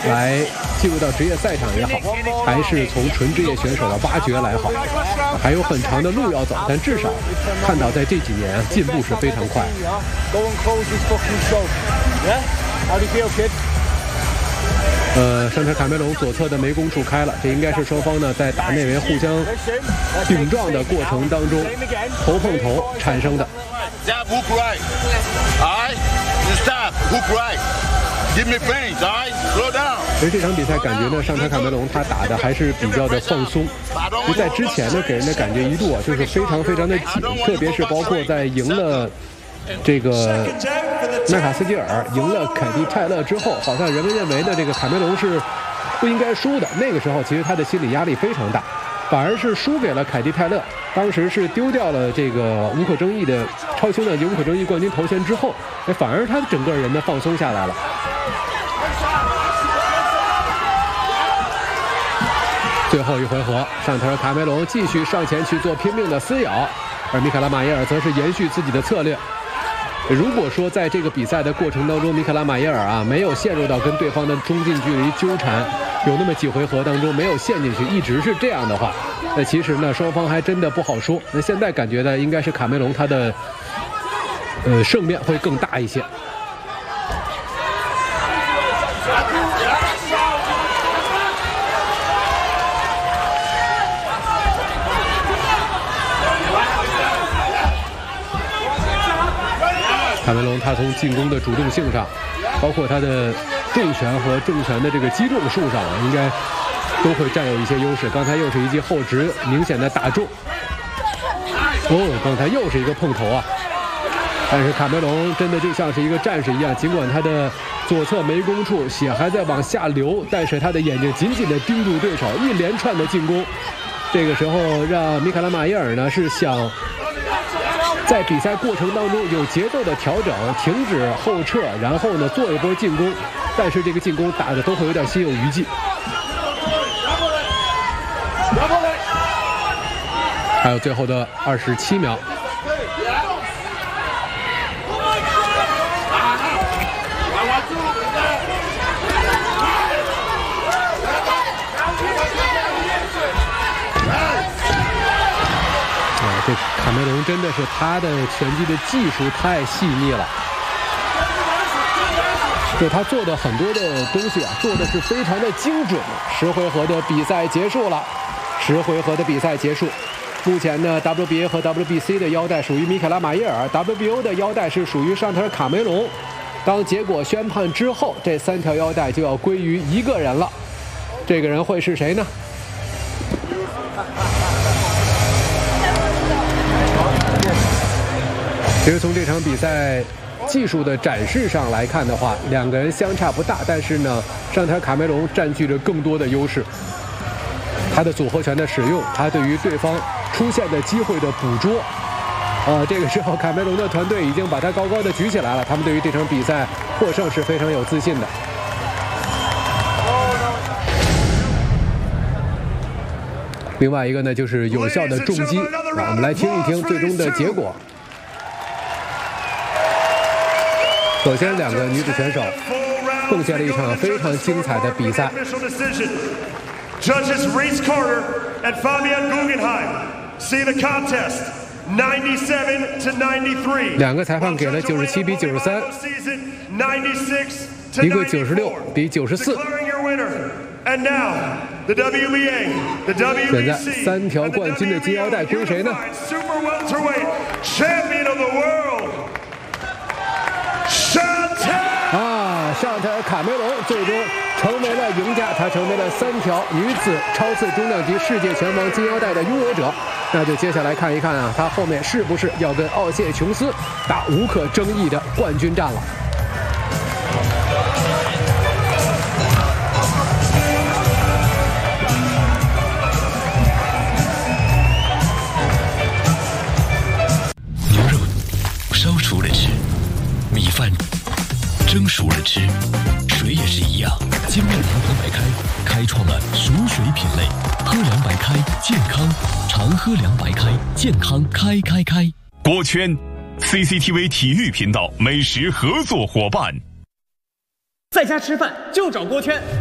来进入到职业赛场也好，还是从纯职业选手的挖掘来好，还有很长的路要走，但至少看到在这几年进步是非常快。上车卡梅隆左侧的楣弓处开了，这应该是双方呢在打内围互相顶撞的过程当中头碰头产生的。其实这场比赛感觉呢，上车卡梅隆他打的还是比较的放松，就在之前呢给人的感觉一度就是非常非常的紧，特别是包括在赢了这个麦卡斯基尔、赢了凯蒂泰勒之后，好像人们认为呢这个卡梅隆是不应该输的。那个时候其实他的心理压力非常大，反而是输给了凯蒂泰勒。当时是丢掉了这个无可争议的超轻量级无可争议冠军头衔之后，反而他整个人呢放松下来了。最后一回合，上台卡梅隆继续上前去做拼命的撕咬，而米凯拉马耶尔则是延续自己的策略。如果说在这个比赛的过程当中，米凯拉马耶尔没有陷入到跟对方的中近距离纠缠，有那么几回合当中没有陷进去，一直是这样的话，那其实呢双方还真的不好说。那现在感觉呢应该是卡梅隆他的胜面会更大一些。卡梅隆他从进攻的主动性上，包括他的重拳和重拳的这个击中数上应该都会占有一些优势。刚才又是一记后直明显的打中，刚才又是一个碰头啊！但是卡梅隆真的就像是一个战士一样，尽管他的左侧楣弓处血还在往下流，但是他的眼睛紧紧地盯住对手，一连串的进攻。这个时候让米凯拉马耶尔呢是想在比赛过程当中有节奏的调整，停止后撤，然后呢做一波进攻，但是这个进攻打的都会有点心有余悸。还有最后的27秒。这卡梅隆真的是他的拳击的技术太细腻了，就他做的很多的东西做的是非常的精准。10回合的比赛结束了，10回合的比赛结束。目前呢 WBA 和 WBC 的腰带属于米凯拉马耶尔， WBO 的腰带是属于尚特尔卡梅隆。当结果宣判之后，这3条腰带就要归于一个人了，这个人会是谁呢？其实从这场比赛技术的展示上来看的话，两个人相差不大，但是呢，尚特尔卡梅隆占据着更多的优势。他的组合拳的使用，他对于对方出现的机会的捕捉，这个时候卡梅隆的团队已经把他高高的举起来了，他们对于这场比赛获胜是非常有自信的。另外一个呢，就是有效的重击。我们来听一听最终的结果。首先，两个女子选手奉献了一场非常精彩的比赛。 Judges Reese Carter and Fabian Guggenheim see the contest 97-93. 两个裁判给了97比93，一个96比94。 And now the WBA, the WBC, 现在3条冠军的金腰带归谁呢 ？Super welterweight champion of the world, 尚特尔卡梅隆最终成为了赢家，他成为了3条女子超次重量级世界拳王金腰带的拥有者。那就接下来看一看他后面是不是要跟奥谢琼斯打无可争议的冠军战了。 牛肉烧熟了吃，米饭蒸熟了吃，水也是一样。金麦郎喝白开，开创了熟水品类。喝凉白开，健康，常喝凉白开，健康开。 锅圈 ，CCTV 体育频道美食合作伙伴。 在家吃饭就找锅圈。